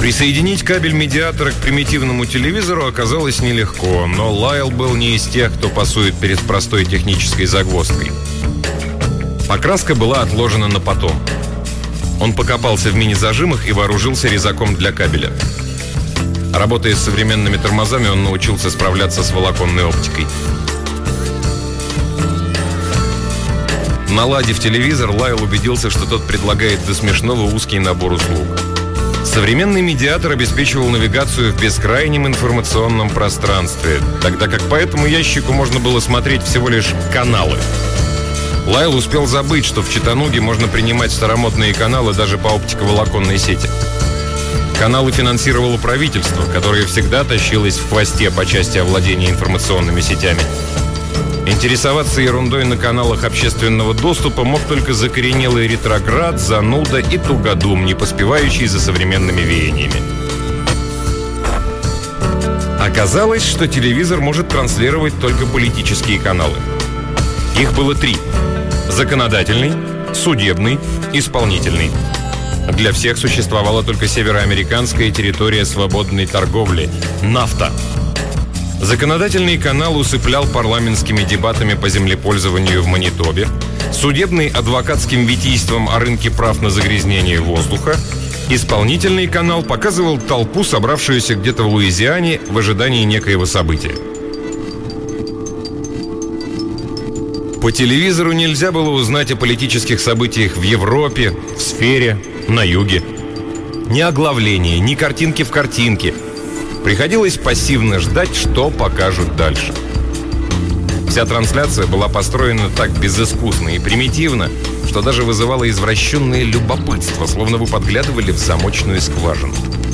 Присоединить кабель медиатора к примитивному телевизору оказалось нелегко, но Лайл был не из тех, кто пасует перед простой технической загвоздкой. Покраска была отложена на потом. Он покопался в мини-зажимах и вооружился резаком для кабеля. Работая с современными тормозами, он научился справляться с волоконной оптикой. Наладив телевизор, Лайл убедился, что тот предлагает до смешного узкий набор услуг. Современный медиатор обеспечивал навигацию в бескрайнем информационном пространстве, тогда как по этому ящику можно было смотреть всего лишь каналы. Лайл успел забыть, что в Чаттануге можно принимать старомодные каналы даже по оптиковолоконной сети. Каналы финансировало правительство, которое всегда тащилось в хвосте по части овладения информационными сетями. Интересоваться ерундой на каналах общественного доступа мог только закоренелый ретроград, зануда и тугодум, не поспевающий за современными веяниями. Оказалось, что телевизор может транслировать только политические каналы. Их было 3: законодательный, судебный, исполнительный. Для всех существовала только североамериканская территория свободной торговли – НАФТА. Законодательный канал усыплял парламентскими дебатами по землепользованию в Манитобе, судебный – адвокатским витийством о рынке прав на загрязнение воздуха, исполнительный канал показывал толпу, собравшуюся где-то в Луизиане в ожидании некоего события. По телевизору нельзя было узнать о политических событиях в Европе, в сфере, на юге. Ни оглавления, ни картинки в картинке. Приходилось пассивно ждать, что покажут дальше. Вся трансляция была построена так безыскусно и примитивно, что даже вызывало извращенное любопытство, словно вы подглядывали в замочную скважину.